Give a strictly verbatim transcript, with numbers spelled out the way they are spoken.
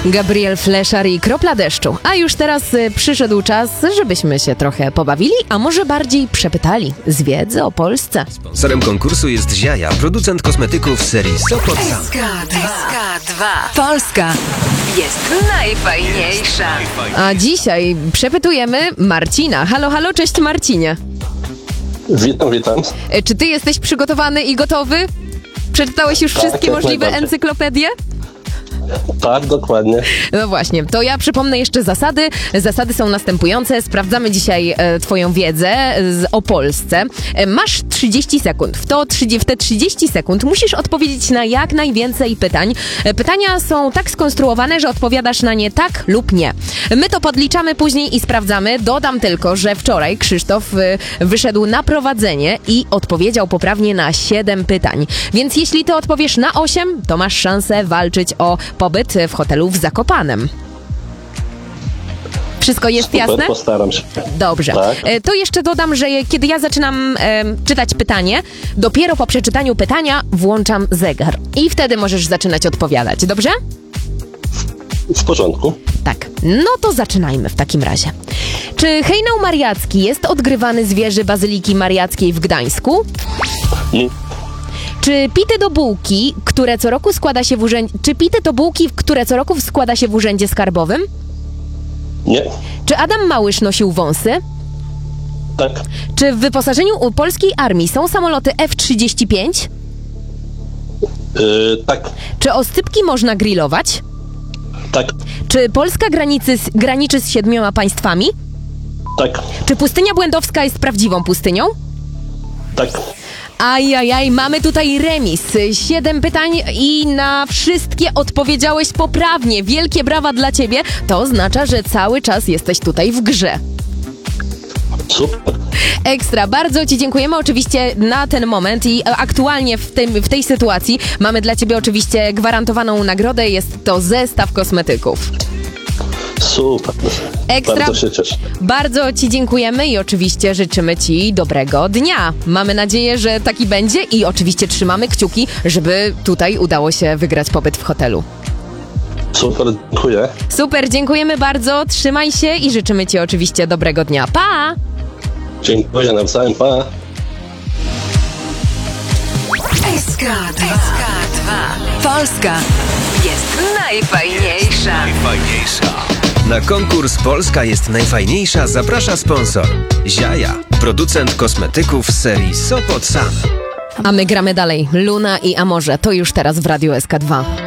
Gabriel Fleszar i Kropla deszczu. A już teraz y, przyszedł czas, żebyśmy się trochę pobawili, a może bardziej przepytali z wiedzy o Polsce. Sponsorem konkursu jest Ziaja, producent kosmetyków z serii Sopot Sam. S K dwa. Polska jest najfajniejsza. A dzisiaj przepytujemy Marcina. Halo, halo, cześć Marcinie. Witam, witam. Y, Czy ty jesteś przygotowany i gotowy? Przeczytałeś już Tak, wszystkie jak możliwe najbardziej. encyklopedie? Tak, dokładnie. No właśnie, to ja przypomnę jeszcze zasady. Zasady są następujące. Sprawdzamy dzisiaj e, twoją wiedzę z, o Polsce. E, masz trzydzieści sekund. W, to, w te trzydzieści sekund musisz odpowiedzieć na jak najwięcej pytań. E, pytania są tak skonstruowane, że odpowiadasz na nie tak lub nie. My to podliczamy później i sprawdzamy. Dodam tylko, że wczoraj Krzysztof e, wyszedł na prowadzenie i odpowiedział poprawnie na siedem pytań. Więc jeśli ty odpowiesz na osiem, to masz szansę walczyć o pobyt w hotelu w Zakopanem. Wszystko jest Super, jasne? postaram się. Dobrze. Tak. E, To jeszcze dodam, że kiedy ja zaczynam e, czytać pytanie, dopiero po przeczytaniu pytania włączam zegar. I wtedy możesz zaczynać odpowiadać. Dobrze? W porządku. Tak. No to zaczynajmy w takim razie. Czy hejnał mariacki jest odgrywany z wieży Bazyliki Mariackiej w Gdańsku? Nie. Czy pity do bułki, które co roku składa się w urzędzie... Czy pity to bułki, które co roku składa się w urzędzie skarbowym? Nie. Czy Adam Małysz nosił wąsy? Tak. Czy w wyposażeniu u polskiej armii są samoloty F trzydzieści pięć? Yy, tak. Czy oscypki można grillować? Tak. Czy Polska granicy, graniczy z siedmioma państwami? Tak. Czy pustynia błędowska jest prawdziwą pustynią? Tak. Ajajaj, mamy tutaj remis. Siedem pytań i na wszystkie odpowiedziałeś poprawnie. Wielkie brawa dla ciebie. To oznacza, że cały czas jesteś tutaj w grze. Super. Ekstra, bardzo ci dziękujemy oczywiście na ten moment i aktualnie w, tym, w tej sytuacji mamy dla ciebie oczywiście gwarantowaną nagrodę. Jest to zestaw kosmetyków. Super. Ekstra. Bardzo się cieszę. Bardzo ci dziękujemy i oczywiście życzymy ci dobrego dnia. Mamy nadzieję, że taki będzie i oczywiście trzymamy kciuki, żeby tutaj udało się wygrać pobyt w hotelu. Super, dziękuję. Super, dziękujemy bardzo, trzymaj się i życzymy ci oczywiście dobrego dnia. Pa! Dziękuję nawzajem, pa. S K dwa. Polska jest najfajniejsza. Najfajniejsza. Na konkurs Polska jest najfajniejsza zaprasza sponsor Ziaja, producent kosmetyków z serii Sopot Sam. A my gramy dalej. Luna i Amorze, to już teraz w Radiu S K dwa.